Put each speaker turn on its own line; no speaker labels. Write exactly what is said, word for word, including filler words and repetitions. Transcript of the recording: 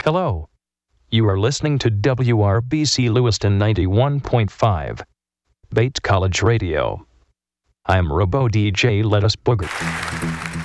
Hello. You are listening to W R B C Lewiston ninety-one point five, Bates College Radio. I'm Robo D J Let Us Booger.